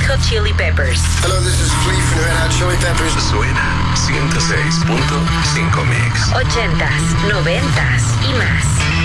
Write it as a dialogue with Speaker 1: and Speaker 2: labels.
Speaker 1: Hot Chili Peppers.
Speaker 2: Hello, this is Flea from Red Hot Chili Peppers.
Speaker 3: Suena 106.5 Mix.
Speaker 1: 80s, 90s y más.